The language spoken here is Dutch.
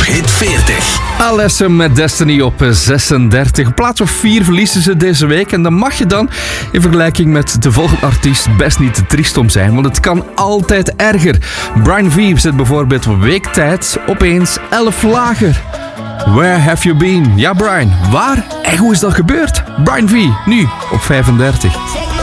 Hit 40. Alessia met Destiny op 36. Plaats of 4 verliezen ze deze week. En dan mag je dan, in vergelijking met de volgende artiest, best niet te triest om zijn. Want het kan altijd erger. Brian V zit bijvoorbeeld op weektijd opeens 11 lager. Where have you been? Ja, Brian, waar en hoe is dat gebeurd? Brian V, nu op 35.